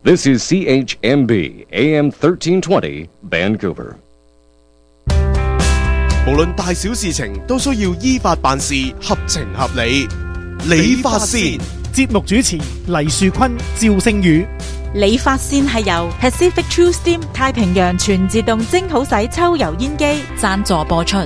This is CHMB AM 1320 Vancouver. 無論大小事情都需要依法辦事，合情合理。理髮線節目主持黎樹坤、趙聖宇。 理髮線係由 Pacific True Steam 太平洋全自動蒸好洗抽油煙機贊助播出。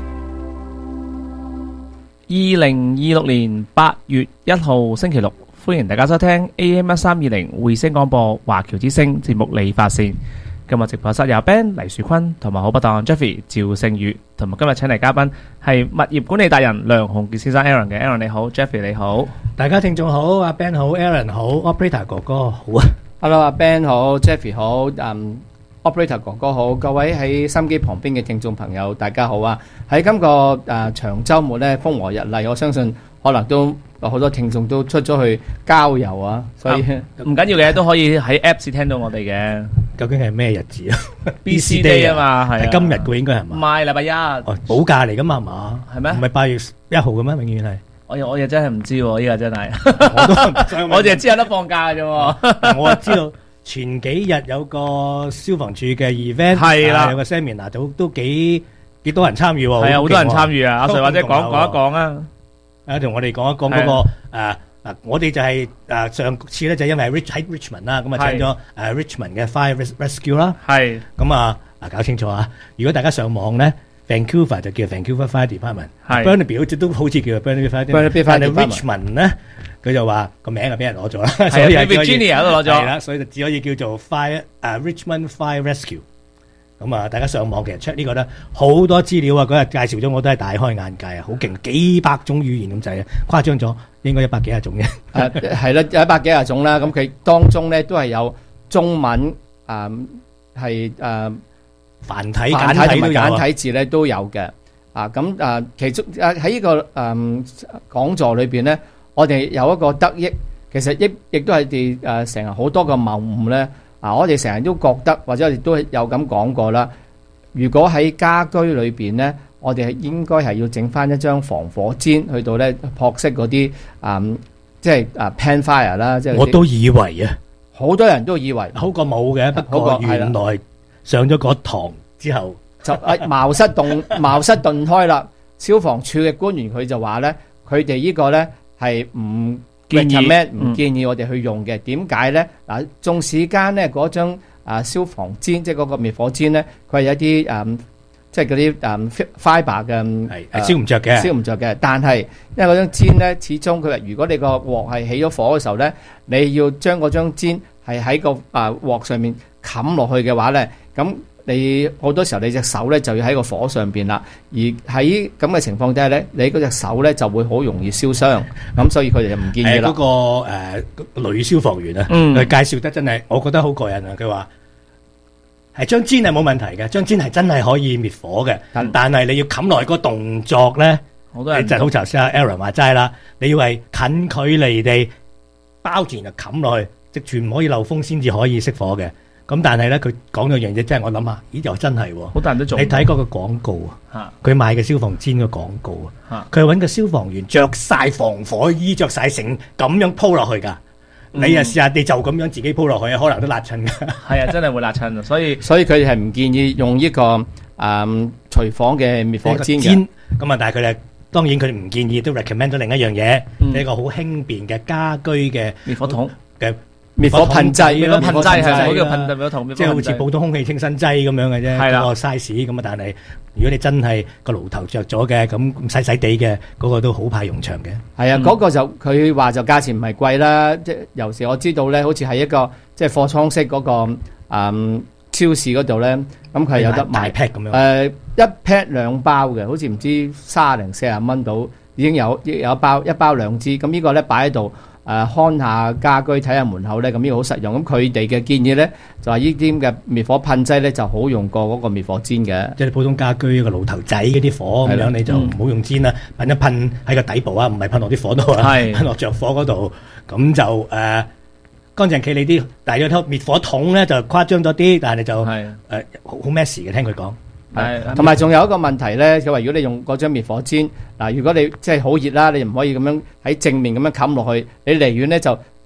2026年8月1號星期六，歡迎大家收聽 AM 1320匯聲廣播華僑之聲節目理髮線。今日直播室有 Ben 黎樹坤同埋好拍檔 Jeffrey 趙聖宇，同埋今日請嚟嘉賓係物業管理達人梁鴻傑先生 Aaron 嘅。 Aaron 你好， Jeffrey 你好。 大家聽眾好，阿 Ben 好， Aaron 好， Operator 哥哥好啊。 Hello 阿 Ben 好， Jeffrey 好，Operator 哥哥好，各位喺心機旁邊嘅聽眾朋友大家好啊。喺今個長週末咧風和日麗，我相信可能都好多聽眾都出咗去郊遊啊，所以唔緊要嘅，都可以喺 Apps 聽到我哋嘅。 究竟係咩日子啊？ BC Day 啊嘛，係啊， 今日嘅應該係嘛？ 唔係禮拜一， 哦，補假嚟噶嘛係嘛？ 係咩？ 唔係8月1號嘅咩？永遠係。 我又真係唔知喎，依個真係。 我都唔想問。 我淨係知有得放假嘅啫喎。 我知道前幾日有個消防處嘅 event， 係啦， 有個 seminar 都幾多人參與喎。 係啊，好多人參與啊！阿 Sir 或者講一講啊。 同我哋講一講嗰個我哋就係上次咧就因為喺 Richmond 啦，咁啊請咗Richmond 嘅 Fire Rescue 啦。係。咁啊搞清楚啊！如果大家上網咧 ，Vancouver 就叫 Vancouver Fire Department，Burnaby 都好似叫 Burnaby Fire Department， 但係 Richmond 咧佢就話個名就俾人攞咗啦，所以 Virginia 都攞咗。係啦， 所以就只可以叫做 Richmond Fire Rescue。咁啊，大家上網其實 check 呢個咧好多資料啊！嗰日介紹咗我都係大開眼界啊，好勁，幾百種語言咁滯啊，誇張咗，應該100幾廿種嘅。 係啦，100幾廿種啦。咁佢當中咧都係有中文係繁體簡體同埋簡體字咧都有嘅。咁其中喺呢個講座裏邊咧，我哋有一個得益，其實亦都係哋成日好多個謬誤咧。我哋成日都覺得，或者我哋都有咁講過啦。如果喺家居裏邊咧，我哋係應該係要整翻一張防火氈，去到咧撲熄嗰啲即係pan fire 啦。即係我都以為啊， 好多人都以為好過冇嘅，不過原來上咗嗰堂之後就茅塞頓開啦。消防處嘅官員佢就話咧，佢哋呢個咧係唔建議我哋去用嘅。點解咧？嗱，縱使間咧嗰張消防氈，即係嗰個滅火氈咧，佢係有啲即係嗰啲fiber 嘅係燒唔着嘅。 但係因為嗰張氈咧，始終佢話如果你個鑊係起咗火嘅時候咧，你要將嗰張氈係喺個鑊上面冚落去嘅話咧，咁你好多時候你隻手咧就要喺個火上邊啦，而喺咁嘅情況底下咧，你嗰隻手咧就會好容易燒傷，咁所以佢哋就唔建議啦。 嗰個女消防員啊，佢介紹得真係，我覺得好過癮啊！佢話係張氈係冇問題嘅，張氈係真係可以滅火嘅，但係你要冚落去個動作咧，好多人就好頭先阿 Aaron 話齋啦，你要係近距離地包住就冚落去，直全唔可以漏風先至可以熄火嘅。咁但係咧，佢講咗樣嘢，真係我諗下，咦又真係喎！ 好多人都做。 你睇嗰個廣告啊，佢賣嘅消防氈嘅廣告啊，佢係揾個消防員着晒防火衣，着晒成咁樣鋪落去㗎。你啊試下，你就咁樣自己鋪落去，可能都辣親㗎。 係啊，真係會辣親啊！所以佢哋係唔建議用呢個廚房嘅滅火氈嘅。 咁啊，但係佢哋當然佢哋唔建議，都 recommend 咗另一樣嘢，一個好輕便嘅家居嘅滅火筒嘅。 滅火噴劑， 滅火噴劑係好叫噴滅火筒， 即係好似普通空氣清新劑咁樣嘅啫，嗰個 size 咁啊。但係如果你真係個爐頭着咗嘅，咁細細地嘅嗰個都好派用場嘅。 係啊，嗰個就佢話就價錢唔係貴啦，即係有時我知道咧，好似係一個即係貨倉式嗰個超市嗰度咧，咁佢係有得賣大 pack 咁樣。 一 pack 2包嘅，好似唔知30零40蚊到，已經有一包2支。咁呢個咧擺喺度。看下家居，睇下門口咧，咁呢個好實用。咁佢哋嘅建議咧，就係呢啲咁嘅滅火噴劑咧，就好用過嗰個滅火氈嘅。 即係普通家居一個爐頭仔嗰啲火咁樣，你就唔好用氈啦，噴一噴喺個底部啊，唔係噴落啲火度啊，噴落着火嗰度，咁就乾淨企理啲。但係有啲滅火筒咧就誇張咗啲，但係就好 messy 嘅，聽佢講。 同埋仲有一個問題咧，就話如果你用嗰張滅火氈，嗱，如果你即係好熱啦，你唔可以咁樣喺正面咁樣冚落去，你離遠咧就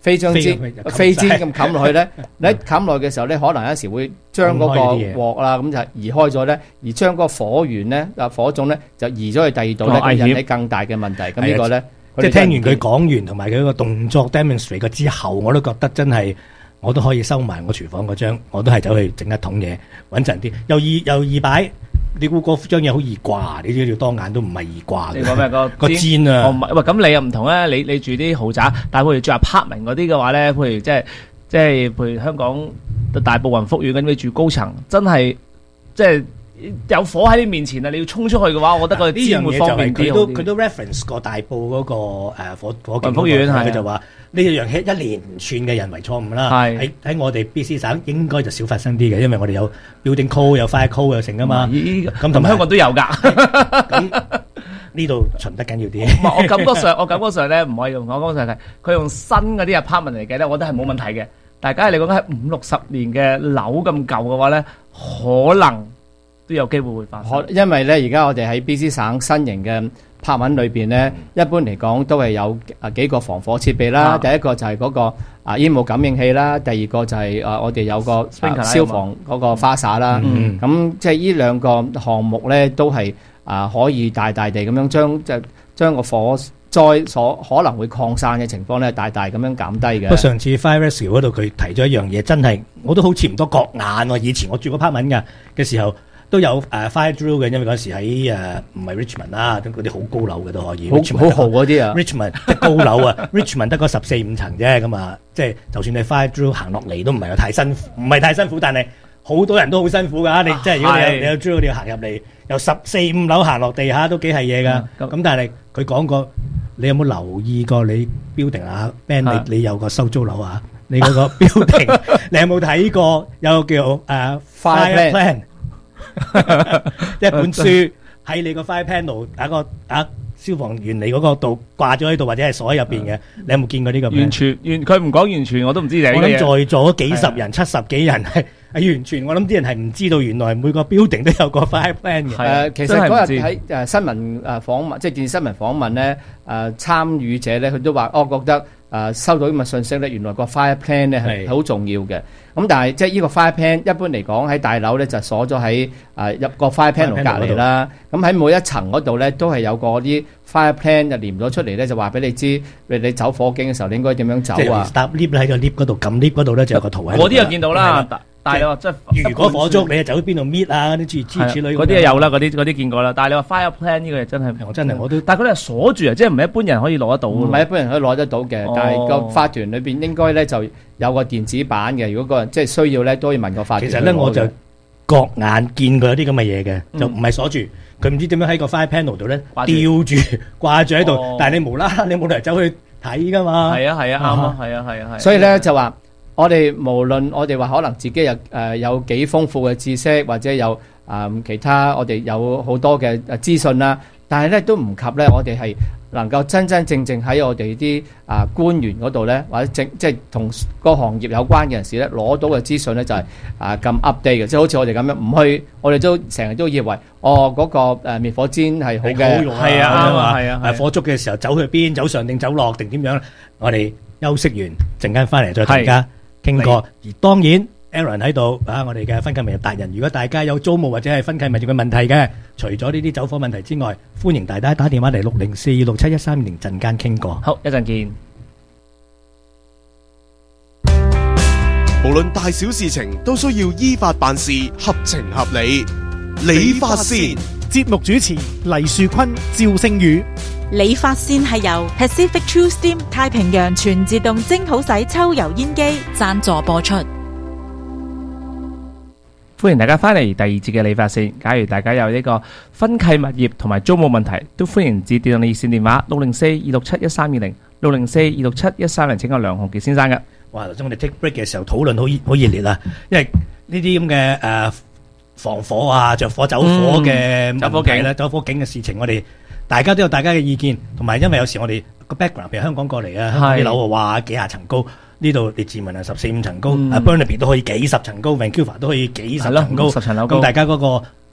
飛張氈咁冚落去咧，你一冚落去嘅時候咧，可能有時會將嗰個鑊啦咁就移開咗咧，而將嗰個火源咧火種咧就移咗去第二度咧，引起更大嘅問題。咁呢個咧， 即係聽完佢講完同埋佢個動作 demonstrate 過之後，我都覺得真係我都可以收埋我廚房嗰張，我都係走去整一桶嘢穩陣啲，又易擺。你估嗰張嘢好易掛？你知道當眼都唔係易掛嘅。 你講咩個氈啊？ 唔係，喂，咁你又唔同咧。你住啲豪宅，但係譬如住 apartment 嗰啲嘅話咧，譬如即係譬如香港大部分福苑咁，你住高層，真係即係有火喺你面前啊！你要衝出去嘅話，我覺得個氈會方便啲。 佢都 reference 過大埔嗰個火警福苑， 佢就話呢樣係一連串嘅人為錯誤啦。喺我哋 BC 省應該就少發生啲嘅，因為我哋有 building code 有 fire code 又成噶嘛。 咁同香港都有㗎。 咁呢度巡得緊要啲。 我感覺上咧唔可以用，我感覺上係佢用新嗰啲 apartment 嚟計咧，我覺得係冇問題嘅。但係假如你講緊係50-60年嘅樓咁舊嘅話咧，可能都有機會會發生。 因為咧，而家我哋喺 BC 省新型嘅拍文裏邊咧，一般嚟講都係有幾個防火設備啦。第一個就係嗰個煙霧感應器啦，第二個就係我哋有個消防嗰個花灑啦。咁即係呢兩個項目咧，都係可以大地咁樣將個火災所可能會擴散嘅情況咧，大咁樣減低嘅。 不過上次 Fire Rescue 嗰度佢提咗一樣嘢，真係我都好似唔多覺眼喎。以前我住嗰 apartment 嘅時候都有fire drill 嘅，因為嗰時喺唔係 Richmond 啦，嗰啲好高樓嘅都可以。 好豪嗰啲啊 ！Richmond 即高樓啊，Richmond 得個14-15層啫，咁啊，即係就算你 fire drill 行落嚟都唔係太辛苦，但係好多人都好辛苦㗎。你即係如果你有 drill，你要行入嚟，由14-15樓行落地下都幾係嘢㗎。咁但係佢講過，你有冇留意過你 building 啊 Ben？你有個收租樓啊？你嗰個 building， 你有冇睇過有個叫fire plan？一本書喺你個 fire panel 消防員嚟嗰個度掛咗喺度，或者係鎖喺入邊嘅，你有冇見過呢個？ 完全佢唔講完全，我都唔知你。 我諗在座幾十人、70幾人係完全，我諗啲人係唔知道原來每個 building 都有個 fire plan 嘅。 其實嗰日喺新聞訪問，即係電視新聞訪問咧，參與者咧，佢都話，我覺得收到咁嘅信息咧，原來個 fire plan 咧係好重要嘅。咁但係即係呢個 fire plan 一般嚟講喺大樓咧就鎖咗喺入個 fire panel 隔離啦。咁喺每一層嗰度咧都係有個啲 fire plan 就連咗出嚟咧，就話俾你知，你走火警嘅時候你應該點樣走啊？搭 lift 喺個 lift 嗰度，撳 lift 嗰度咧就有個圖喺度。 嗰啲又見到啦。但係你話即係如果火燭，你就走去邊度搣啊？啲諸如此類嗰啲有啦，嗰啲見過啦。但係你話 fire plan 呢個嘢真係我都。但係嗰啲係鎖住啊，即係唔係一般人可以攞得到。唔係一般人可以攞得到嘅，但係個法團裏邊應該咧就有個電子版嘅。如果個人即係需要咧，都可以問個法團。 其實咧，我就覺眼見過有啲咁嘅嘢嘅，就唔係鎖住，佢唔知點樣喺個 fire panel 度咧吊住掛住喺度。但係你無啦啦，你冇理由走去睇㗎嘛。 係啊，啱啊，係啊。 所以咧就話。我哋無論我哋話可能自己有幾豐富嘅知識，或者有其他我哋有好多嘅資訊啦，但係咧都唔及咧我哋係能夠真正喺我哋啲官員嗰度咧，或者即係同個行業有關嘅人士咧攞到嘅資訊咧就係咁 update 嘅，即係好似我哋咁樣唔去，我哋都成日都以為嗰個滅火氈係好嘅， 好用啊，係啊，火燭嘅時候走去邊，走上定走落定點樣？我哋休息完陣間翻嚟再同大家傾過，而當然 Aaron 喺度我哋嘅分契物業達人。如果大家有租務或者係分契物業嘅問題嘅，除咗呢啲走火問題之外，歡迎大家打電話嚟604271320，陣間傾過。 好，一陣見。 無論大小事情都需要依法辦事，合情合理。理髮線節目主持黎樹坤、趙星宇。 理髮線係由 Pacific True Steam 太平洋全自動蒸好洗抽油煙機贊助播出。 歡迎大家翻嚟第二節嘅理髮線。假如大家有呢個分契物業同埋租務問題，都歡迎致電熱線電話604-267-1320 604-267-1320，請教梁鴻傑先生嘅。 哇！頭先我哋 take break 嘅時候討論好熱烈啊，因為呢啲咁嘅防火啊、着火走火嘅問題咧、走火警嘅事情，我哋大家都有大家嘅意見，同埋因為有時我哋個 background 譬如香港過嚟啊，香港啲樓哇幾廿層高，呢度列治文啊14-15層高，Burnaby 都可以幾十層高，Vancouver 都可以幾十層高，10層樓高，咁大家嗰個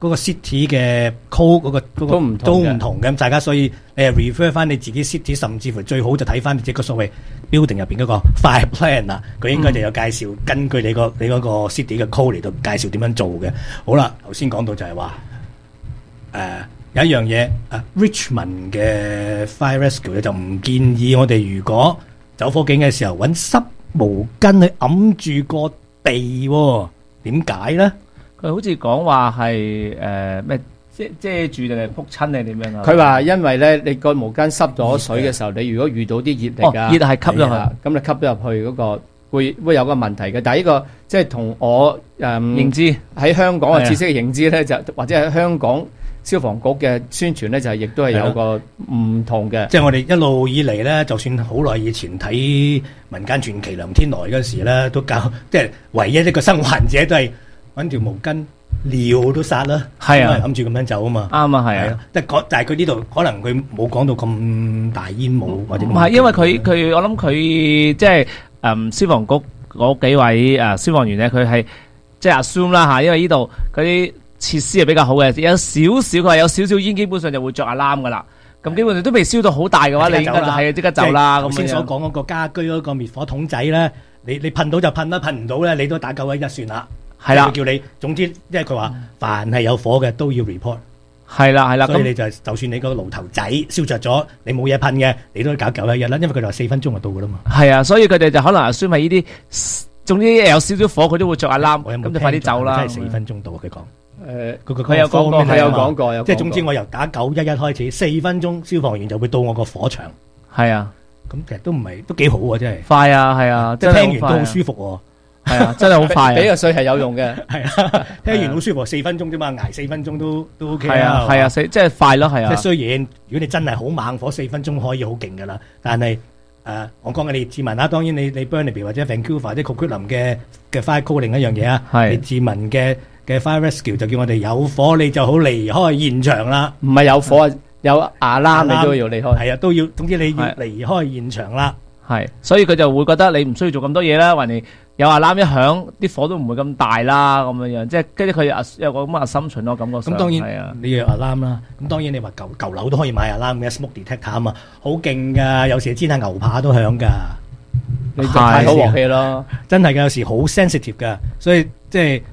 嗰個 city 嘅 code 嗰個都唔同嘅都唔同嘅，咁大家所以你係 refer 翻你自己 city， 甚至乎最好就睇翻你自己個所謂 building 入邊嗰個 fire plan 啦，佢應該就有介紹，根據你嗰個 city 嘅 code 嚟到介紹點樣做嘅。好啦，頭先講到就係話有一樣嘢Richmond 嘅 fire rescue 咧就唔建議我哋如果走火警嘅時候揾濕毛巾去揞住個地喎，點解咧？ 佢好似講話係咩遮住定係撲親定點樣啊？ 佢話因為咧，你個毛巾濕咗水嘅時候，你如果遇到啲熱力啊， 熱係吸咗去， 咁你吸咗入去嗰個會有個問題嘅。但係呢個即係同我認知喺香港嘅知識嘅認知咧，就或者喺香港消防局嘅宣傳咧，就亦都係有個唔同嘅。 即係我哋一路以嚟咧，就算好耐以前睇民間傳奇梁天來嗰時咧，都教即係唯一一個生還者都係揾條毛巾尿都殺啦， 係啊， 諗住咁樣走啊嘛。 啱啊，係啊。 但係佢呢度可能佢冇講到咁大煙霧或者唔係，因為佢我諗佢即係消防局嗰幾位消防員咧，佢係即係 assume 啦嚇，因為呢度嗰啲設施係比較好嘅，有少少佢話有少少煙，基本上就會着alarm噶啦。咁基本上都未燒到好大嘅話，你應該就係即刻走啦。 頭先所講嗰個家居嗰個滅火筒仔咧，你噴到就噴啦，噴唔到咧，你都打911算啦。係啦，叫你總之，因為佢話凡係有火嘅都要 report。係啦， 咁所以你就算你個爐頭仔燒着咗，你冇嘢噴嘅，你都搞911啦，因為佢哋話4分鐘就到噶啦嘛。係啊，所以佢哋就可能 assume係呢啲，總之有少少火佢都會着alarm，咁就快啲走啦。真係4分鐘到，佢講。佢有講過，即係總之我由打911開始，4分鐘消防員就會到我個火場。係啊，咁其實都唔係都幾好啊，真係。快啊，係啊，即係聽完都好舒服喎。係啊，真係好快。俾個水係有用嘅。係啊，聽完好舒服，4分鐘啫嘛，挨4分鐘都 OK 啊。係啊，即係快咯，係啊。即係雖然如果你真係好猛火，4分鐘可以好勁噶啦，但係我講緊你志文啦，當然你 Burnaby 或者 Vancouver 即係 Coquitlam 嘅 fire code 另一樣嘢啊。係。你志文嘅 fire rescue 就叫我哋有火你就好離開現場啦。唔係有火有alarm你都要離開。係啊，都要，總之你要離開現場啦。係，所以佢就會覺得你唔需要做咁多嘢啦，或者有alarm一響，啲火都唔會咁大啦，咁樣樣，即係跟住佢有個咁嘅assumption咯，感覺上。咁當然你要alarm啦，咁當然你話舊樓都可以買alarm嘅 smoke detector 啊嘛，好勁噶，有時煎下牛扒都響噶。你太好鑊氣咯，真係噶，有時好 sensitive 噶，所以即係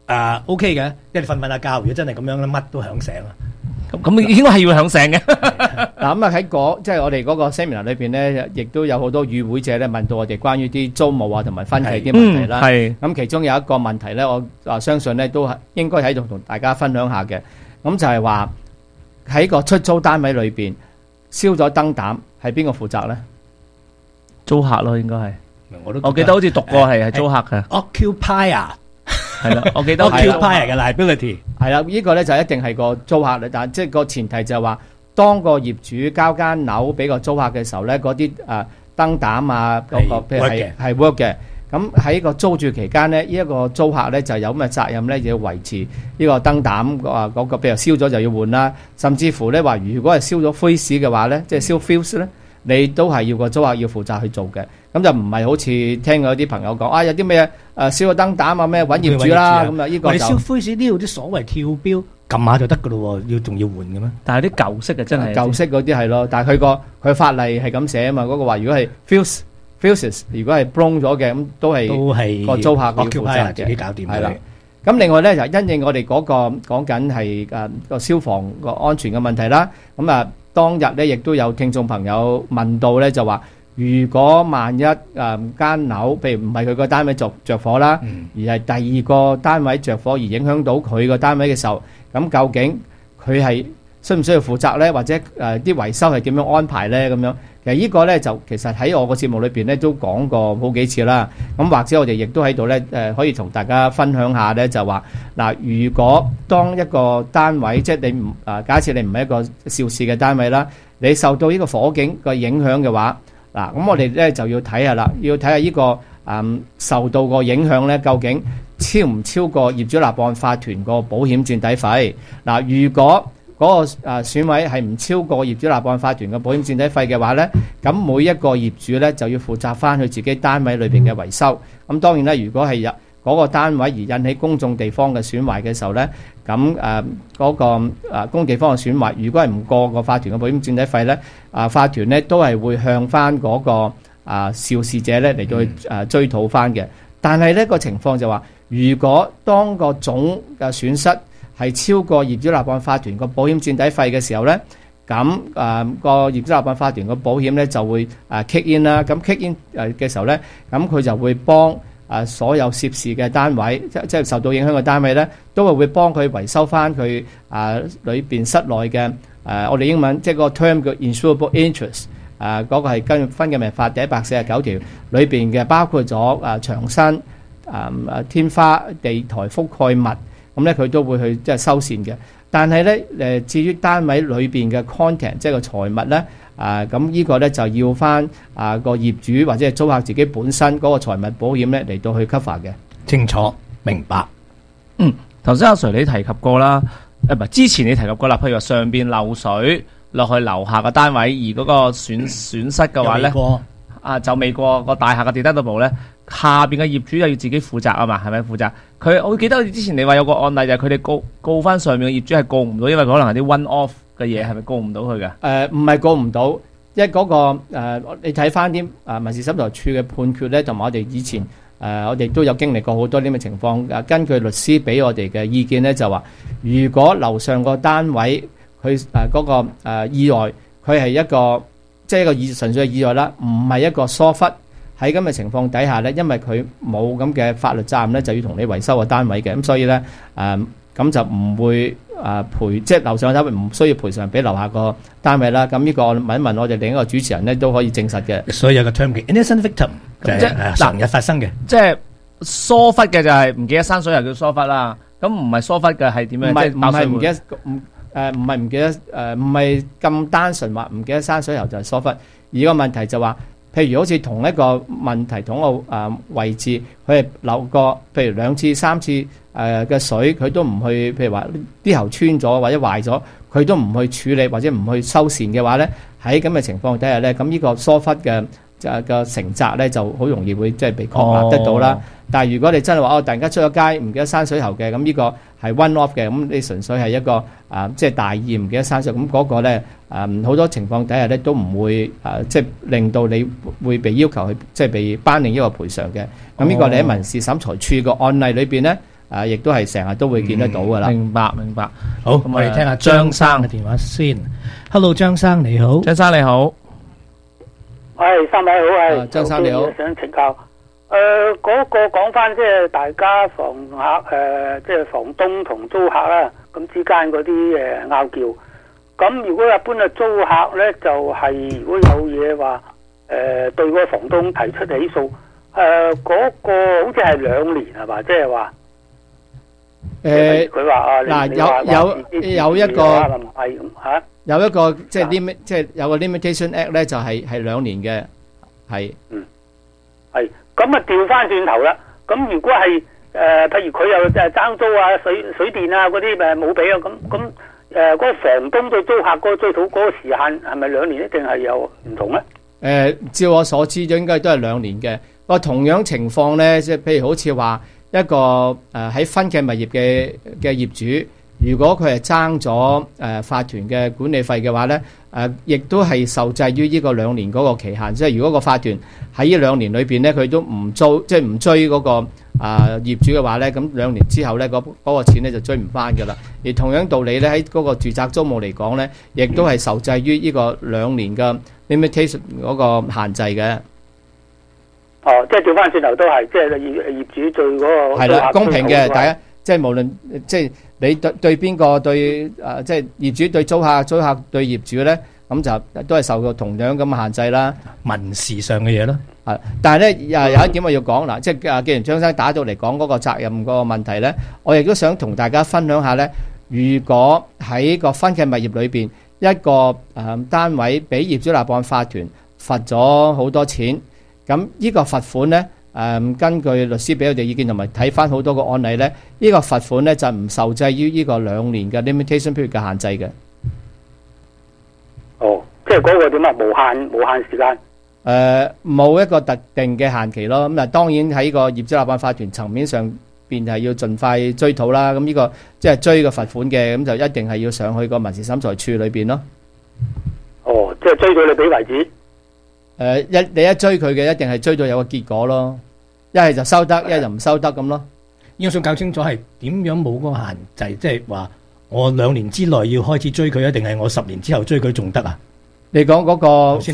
OK 嘅，因為你瞓下覺，如果真係咁樣咧，乜都響醒啊。咁應該係要響醒嘅。嗱咁喺即係我哋嗰個 seminar 裏邊咧，亦都有好多與會者咧問到我哋關於啲租務啊同埋分契啲問題啦。咁其中有一個問題咧，我相信咧都係應該喺度同大家分享下嘅。咁就係話喺個出租單位裏邊燒咗燈膽，係邊個負責咧？租客咯，應該係。我記得好似讀過係租客嘅。Occupier。係啦，我記得 occupier 嘅 liability 係啦，呢個咧就一定係個租客啦。但即係個前提就係話，當個業主交間樓俾個租客嘅時候咧，嗰啲燈膽啊，嗰個譬如係 work 嘅。咁喺個租住期間咧，呢一個租客咧就有咁嘅責任咧，要維持呢個燈膽嗰個，譬如燒咗就要換啦。甚至乎咧話，如果係燒咗灰屎嘅話咧，即係燒 fuse 咧，你都係要個租客要負責去做嘅。咁就唔係好似聽嗰啲朋友講有啲咩燒個燈膽啊咩揾業主啦，咁呢個就燒灰屎呢度啲所謂跳標撳下就得噶咯喎，仲要換嘅咩？但係啲舊式嘅真係舊式嗰啲係咯，但係佢法例係咁寫啊嘛，嗰個話如果係 fuses 如果係 blown 咗嘅，咁都係個租客要負責嘅，自己搞掂係啦。咁另外咧就因應我哋嗰個講緊係個消防個安全嘅問題啦。咁當日咧亦都有聽眾朋友問到咧，就話如果萬一間樓，譬如唔係佢個單位着火啦，而係第二個單位着火而影響到佢個單位嘅時候，咁究竟佢係需唔需要負責咧？或者啲維修係點樣安排咧？咁樣其實呢個咧就其實喺我個節目裏邊咧都講過好幾次啦。咁或者我哋亦都喺度咧可以同大家分享下咧，就話嗱，如果當一個單位即係你唔假設你唔係一個肇事嘅單位啦，你受到呢個火警個影響嘅話，嗱，咁我哋咧就要睇下啦，要睇下呢個受到個影響咧，究竟超唔超過業主立案法團個保險墊底費？嗱，如果嗰個損毀係唔超過業主立案法團嘅保險墊底費嘅話咧，咁每一個業主咧就要負責翻佢自己單位裏邊嘅維修。咁當然啦，如果係嗰個單位而引起公眾地方嘅損壞嘅時候咧，咁嗰個公地方嘅損壞，如果係唔過個法團嘅保險佔底費咧，法團咧都係會向翻嗰個肇事者咧嚟到去追討翻嘅。但係呢個情況就話，如果當個總嘅損失係超過業主立案法團個保險佔底費嘅時候咧，咁個業主立案法團個保險咧就會kick in 啦。咁kick in 嘅時候咧，咁佢就會幫所有涉事嘅單位，即係受到影響嘅單位咧，都係會幫佢維修翻佢裏邊室內嘅我哋英文即係個 term 叫 insurable interest。嗰個係跟分嘅命法第149條裏邊嘅，包括咗牆身、天花、地台覆蓋物，咁咧佢都會去即係修繕嘅。但係咧至於單位裏邊嘅 content， 即係個財物咧，咁呢個咧就要翻個業主或者係租客自己本身嗰個財物保險咧嚟到去 cover 嘅。 清楚明白。 頭先阿 Sir 你提及過啦，唔係之前你提及過啦，譬如話上邊漏水落去樓下嘅單位，而嗰個損失嘅話咧，就未過個大廈嘅 deductible咧，下邊嘅業主又要自己負責啊嘛，係咪負責？我記得之前你話有個案例就係佢哋告翻上面嘅業主係告唔到，因為可能係啲 one off 嘅嘢，係咪告唔到佢嘅？ 唔係告唔到，因為嗰個你睇翻啲民事審裁處嘅判決咧，同埋我哋以前我哋都有經歷過好多呢啲嘅情況。根據律師俾我哋嘅意見咧，就話如果樓上個單位佢嗰個意外，佢係一個即係一個純粹嘅意外啦，唔係一個疏忽。喺咁嘅情況底下咧，因為佢冇咁嘅法律責任咧，就要同你維修個單位嘅，咁所以咧咁就唔會賠，即係樓上嘅單位唔需要賠償俾樓下個單位啦。咁呢個問一問我哋另一個主持人咧，都可以證實嘅。 所以有個 term 叫 innocent victim，就係常日發生嘅。 即係疏忽嘅就係唔記得閂水又叫疏忽啦。咁唔係疏忽嘅係點樣？ 唔係唔記得唔係唔記得唔係咁單純話唔記得閂水喉就係疏忽。而個問題就話，譬如好似同一個問題同一個位置，佢係流過譬如2次3次嘅水，佢都唔去，譬如話啲喉穿咗或者壞咗，佢都唔去處理或者唔去修繕嘅話咧，喺咁嘅情況底下咧，咁呢個疏忽嘅成責咧就好容易會即係被確立得到啦。但係如果你真係話突然間出咗街唔記得閂水喉嘅，咁呢個係 one off 嘅，咁你純粹係一個即係大意唔記得閂水，咁嗰個咧好多情況底下咧都唔會即係令到你會被要求去即係被頒令一個賠償嘅。咁呢個你喺民事審裁處個案例裏邊咧亦都係成日都會見得到噶啦。 明白。 好，咁我哋聽下張生嘅電話先。Hello， 張生你好。 張生你好。 三位好， 張生你好。 想請教嗰個講翻即係大家房客即係房東同租客啦，咁之間嗰啲拗撬。咁如果一般嘅租客咧，就係如果有嘢話對嗰個房東提出起訴，嗰個好似係2年係嘛？即係話佢話有一個係咁有一個即係 limit， 即係有個 limitation act 咧，就係2年嘅，係係咁啊，調翻轉頭啦。咁如果係譬如佢又爭租啊、水電啊嗰啲冇俾啊，咁嗰個房東對租客嗰個追討嗰個時限係咪2年，一定係有唔同咧？ 照我所知，應該都係2年嘅。個同樣情況咧，即係譬如好似話一個喺分嘅物業嘅業主，如果佢係爭咗法團嘅管理費嘅話咧，亦都係受制於呢個2年嗰個期限。即係如果個法團喺呢2年裏邊咧，佢都唔租，即係唔追嗰個業主嘅話咧，咁2年之後咧，嗰個錢咧就追唔翻㗎啦。而同樣道理咧，喺嗰個住宅租務嚟講咧，亦都係受制於呢個2年嘅 limitation 嗰個限制嘅。 即係調翻轉頭都係，即係業主對嗰個係啦，公平嘅，大家即係無論即係你對邊個對即係業主對租客，租客對業主咧，咁就都係受到同樣咁嘅限制啦， 民事上嘅嘢咯。 但係咧有一點我要講嗱，即係既然張生打到嚟講嗰個責任嗰個問題咧，我亦都想同大家分享下咧，如果喺個分契物業裏邊一個單位俾業主立案法團罰咗好多錢。咁呢個罰款咧，根據律師俾我哋意見同埋睇翻好多個案例咧，呢個罰款咧就唔受制於呢個2年嘅 limitation period 嘅限制嘅。 即係嗰個點啊？無限時間。 冇一個特定嘅限期咯。咁當然喺個業主立案法團層面上邊係要盡快追討啦。咁呢個即係追個罰款嘅，咁就一定係要上去個民事審裁處裏邊咯。 哦，即係追到你俾為止。 你一追佢嘅，一定係追到有個結果咯。一係就收得，一係就唔收得咁咯。 應該想搞清楚係點樣冇嗰個限制，即係話我2年之內要開始追佢，一定係我10年之後追佢仲得啊？ 你講嗰個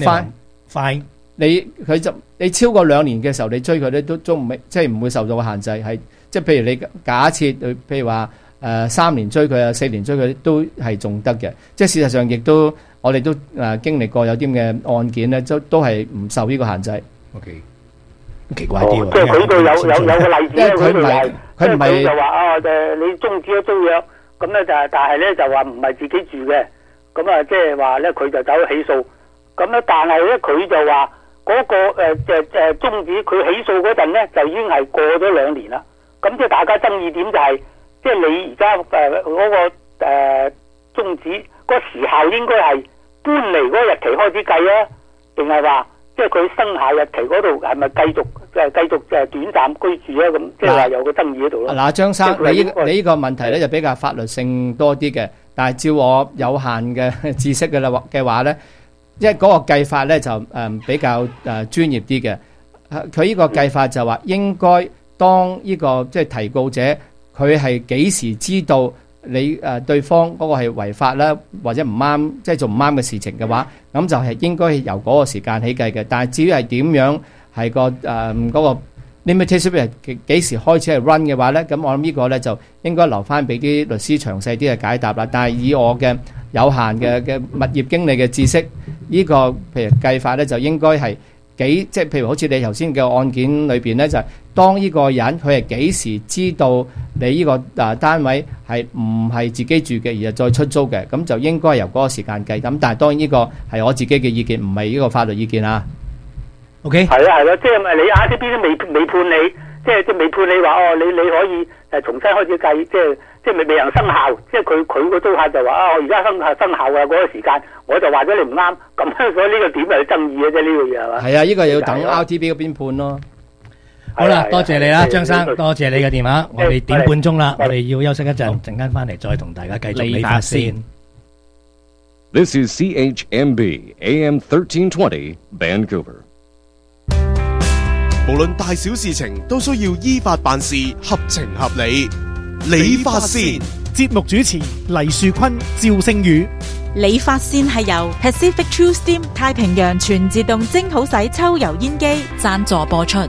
fine， 你超過2年嘅時候，你追佢咧都唔即係唔會受到個限制，係即係譬如你假設譬如話3年追佢啊，4年追佢都係仲得嘅。即係事實上亦都我哋都經歷過有啲嘅案件咧，都係唔受呢個限制。 OK。奇怪啲喎， 即係佢度有個例子咧，佢唔係就話你終止咗租約，咁咧但係咧就話唔係自己住嘅，咁啊即係話咧佢就走咗起訴，咁咧但係咧佢就話嗰個終止佢起訴嗰陣咧就已經係過咗2年啦，咁即係大家爭議點就係即係你而家嗰個終止個時效應該係搬離嗰個日期開始計啊，定係話？即係佢生效日期嗰度係咪繼續短暫居住啊？咁即係話有個爭議喺度咯。 嗱，張生，你呢個問題咧就比較法律性多啲嘅，但係照我有限嘅知識嘅話咧，即係嗰個計法咧就比較專業啲嘅。佢呢個計法就話應該當呢個即係提告者佢係幾時知道你對方嗰個係違法啦，或者唔啱，即係做唔啱嘅事情嘅話，咁就係應該由嗰個時間起計嘅。但係至於係點樣係個嗰個 limitation 係幾時開始係 run 嘅話咧，咁我諗呢個咧就應該留翻俾啲律師詳細啲嘅解答啦。但係以我嘅有限嘅物業經理嘅知識，呢個譬如計法咧就應該係即係譬如好似你頭先嘅案件裏邊咧，就係當呢個人佢係幾時知道你呢個單位係唔係自己住嘅，而係再出租嘅，咁就應該由嗰個時間計。咁但係當然呢個係我自己嘅意見，唔係呢個法律意見啊。OK， 係啊，即係你RCB都未判你，即係未判你話你可以重新開始計，即係未能生效，即係佢個租客就話我而家生效啊嗰個時間，我就話咗你唔啱，咁所以呢個點係爭議嘅啫，呢個嘢係嘛？係啊， 呢個要等 RTB 嗰邊判咯。 好啦，多謝你啦，張生，多謝你嘅電話。我哋點半鐘啦，我哋要休息一陣，陣間翻嚟再同大家繼續理髮先。 This is CHMB AM 1320 Vancouver。 無論大小事情都需要依法辦事，合情合理。理髮先， 節目主持黎樹坤、趙星宇。 理髮先係由 Pacific True Steam 太平洋全自動蒸好洗抽油煙機贊助播出。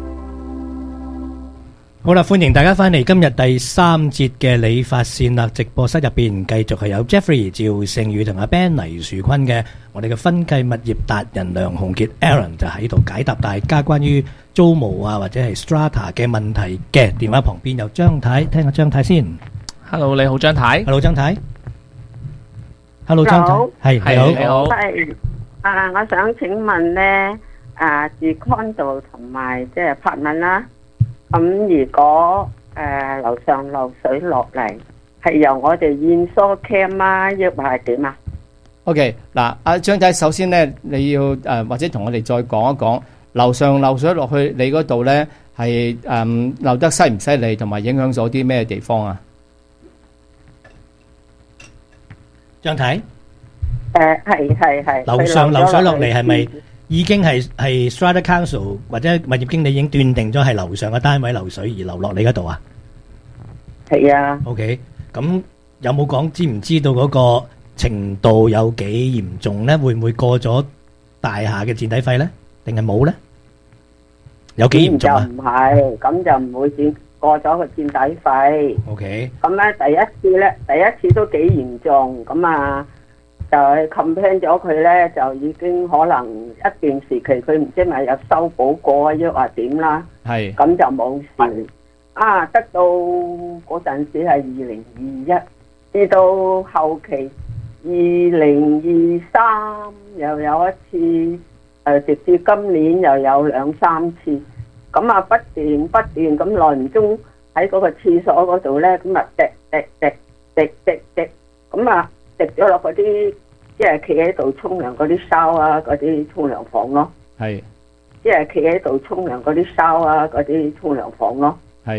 好啦，歡迎大家翻嚟今日第3節嘅理髮線啦！直播室入邊繼續係有 Jeffrey 趙勝宇同阿 Ben 黎樹坤嘅，我哋嘅分計物業達人梁鴻傑 Aaron 就喺度解答大家關於租務啊或者係 Strata 嘅問題嘅。電話旁邊有張太，聽下張太先。 Hello， 你好張太。 Hello， 張太。Hello， 張太。係你好。 係我想請問咧，住 condo 同埋即係apartment啦。咁如果樓上漏水落嚟，係由我哋驗疏 cam 啊，抑或係點啊 ？OK， 嗱，阿張仔，首先咧，你要或者同我哋再講一講，樓上漏水落去你嗰度咧，係漏得犀唔犀利，同埋影響咗啲咩地方啊？ 張太， 係。 樓上漏水落嚟係咪？已經係 Strata Council 或者物業經理已經斷定咗係樓上嘅單位漏水而流落你嗰度啊？ 係啊。 OK， 咁有冇講知唔知道嗰個程度有幾嚴重咧？會唔會過咗大廈嘅墊底費咧？定係冇咧？有幾嚴重啊？ 就唔係，咁就唔會過咗個墊底費。 OK。 咁咧第一次都幾嚴重，咁啊。就係 complain 咗佢咧，就已經可能一段時期佢唔知咪有修補過啊，抑或點啦。係。咁就冇事。得到嗰陣時係2021，至到後期2023又有一次，直至今年又有2-3次。咁不斷咁耐唔中喺嗰個廁所嗰度咧，咁滴，咁滴咗落嗰啲，即係企喺度沖涼嗰啲燒啊，嗰啲沖涼房咯。 係即係企喺度沖涼嗰啲燒啊，嗰啲沖涼房咯。